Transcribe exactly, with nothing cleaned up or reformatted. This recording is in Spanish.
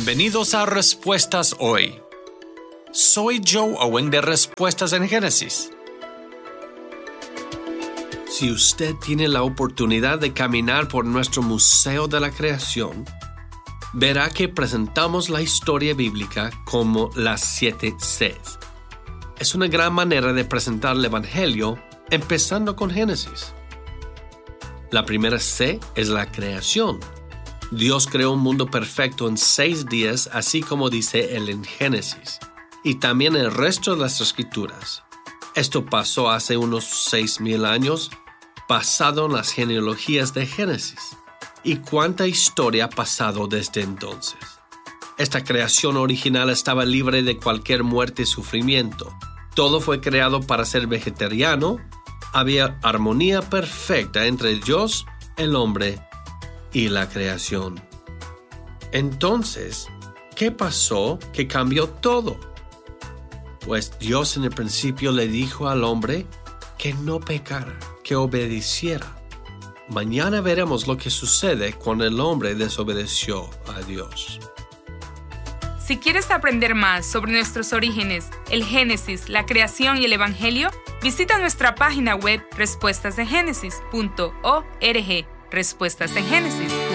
Bienvenidos a Respuestas Hoy. Soy Joe Owen de Respuestas en Génesis. Si usted tiene la oportunidad de caminar por nuestro Museo de la Creación, verá que presentamos la historia bíblica como las siete Cs. Es una gran manera de presentar el Evangelio, empezando con Génesis. La primera C es la creación. Dios creó un mundo perfecto en seis días, así como dice él en Génesis, y también el resto de las Escrituras. Esto pasó hace unos seis mil años, basado en las genealogías de Génesis. ¿Y cuánta historia ha pasado desde entonces? Esta creación original estaba libre de cualquier muerte y sufrimiento. Todo fue creado para ser vegetariano. Había armonía perfecta entre Dios, el hombre y la creación. Entonces, ¿qué pasó que cambió todo? Pues Dios en el principio le dijo al hombre que no pecara, que obedeciera. Mañana veremos lo que sucede cuando el hombre desobedeció a Dios. Si quieres aprender más sobre nuestros orígenes, el Génesis, la creación y el Evangelio, visita nuestra página web respuestas en génesis punto org. Respuestas en Génesis.